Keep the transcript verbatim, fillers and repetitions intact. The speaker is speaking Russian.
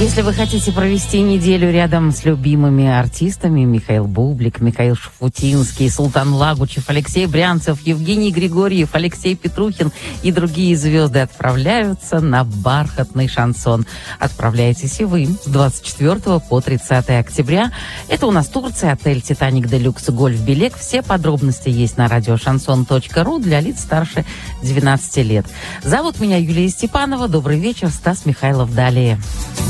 Если вы хотите провести неделю рядом с любимыми артистами, Михаил Бублик, Михаил Шафутинский, Султан Лагучев, Алексей Брянцев, Евгений Григорьев, Алексей Петрухин и другие звезды отправляются на бархатный шансон. Отправляйтесь и вы с двадцать четвёртого по тридцатое октября. Это у нас Турция, отель «Титаник Делюкс», гольф-билет. Все подробности есть на радиошансон точка ру для лиц старше двенадцати лет. Зовут меня Юлия Степанова. Добрый вечер. Стас Михайлов далее.